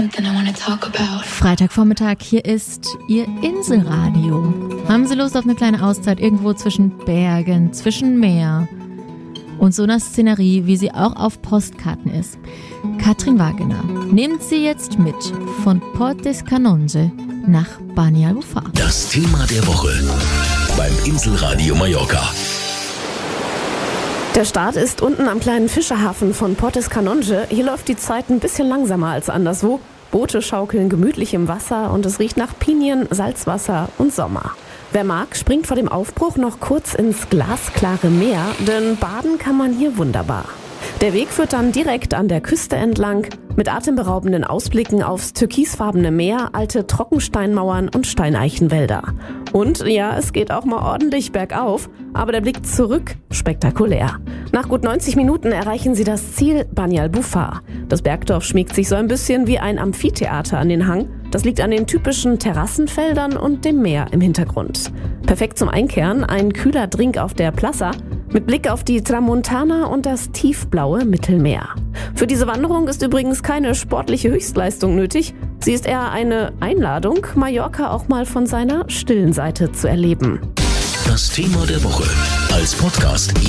Freitagvormittag, hier ist Ihr Inselradio. Haben Sie Lust auf eine kleine Auszeit irgendwo zwischen Bergen, zwischen Meer und so einer Szenerie, wie sie auch auf Postkarten ist? Katrin Wagener nimmt Sie jetzt mit von Port des Canonge nach Banyalbufar. Das Thema der Woche beim Inselradio Mallorca. Der Start ist unten am kleinen Fischerhafen von Port des Canonge. Hier läuft die Zeit ein bisschen langsamer als anderswo. Boote schaukeln gemütlich im Wasser und es riecht nach Pinien, Salzwasser und Sommer. Wer mag, springt vor dem Aufbruch noch kurz ins glasklare Meer, denn baden kann man hier wunderbar. Der Weg führt dann direkt an der Küste entlang, mit atemberaubenden Ausblicken aufs türkisfarbene Meer, alte Trockensteinmauern und Steineichenwälder. Und ja, es geht auch mal ordentlich bergauf, aber der Blick zurück spektakulär. Nach gut 90 Minuten erreichen sie das Ziel Banyalbufar. Das Bergdorf schmiegt sich so ein bisschen wie ein Amphitheater an den Hang. Das liegt an den typischen Terrassenfeldern und dem Meer im Hintergrund. Perfekt zum Einkehren, ein kühler Drink auf der Plaza mit Blick auf die Tramontana und das tiefblaue Mittelmeer. Für diese Wanderung ist übrigens keine sportliche Höchstleistung nötig. Sie ist eher eine Einladung, Mallorca auch mal von seiner stillen Seite zu erleben. Das Thema der Woche als Podcast